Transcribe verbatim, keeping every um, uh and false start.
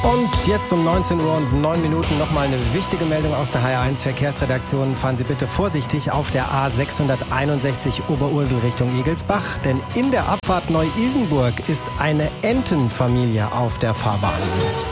Und jetzt um neunzehn Uhr und neun Minuten nochmal eine wichtige Meldung aus der H R eins Verkehrsredaktion. Fahren Sie bitte vorsichtig auf der A sechshunderteinundsechzig Oberursel Richtung Egelsbach, denn in der Abfahrt Neu-Isenburg ist eine Entenfamilie auf der Fahrbahn.